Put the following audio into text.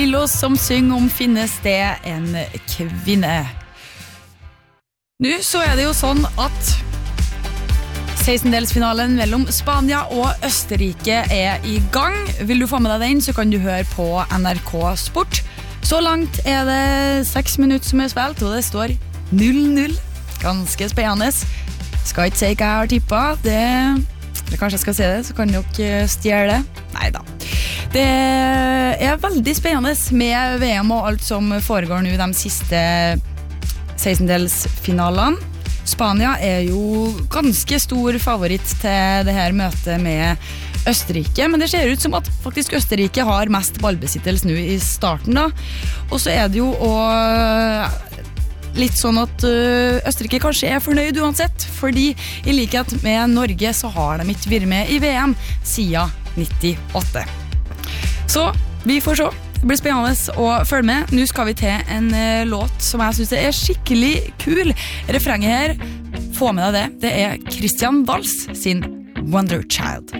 Lillos som synger om finnes det en kvinne. Nå så det jo sånn at 16-delsfinalen mellom Spania og Østerrike i gang. Vil du få med deg den, så kan du høre på NRK Sport. Så langt det 6 minutter som spilt, og det står 0-0. Ganske spennende. Skal ikke si hva jeg har tippet. Det kanskje jeg skal si det, så kan dere stjele det. Neida. Det veldig spennende med VM og alt som foregår nå de siste 16-delsfinalene. Spania jo ganske stor favoritt til det her møtet med Østerrike, men det ser ut som at faktisk Østerrike har mest ballbesittelse nå i starten da. Og så det jo litt sånn at Østerrike kanskje fornøyd uansett, fordi i likhet med Norge så har de ikke vært med i VM siden 98. Så vi får se. Det blir spennende å følge med. Nå skal vi til en låt som jeg synes skikkelig kul. Refrenget her, få med deg det. Det Christian Waltz sin Wonder Child.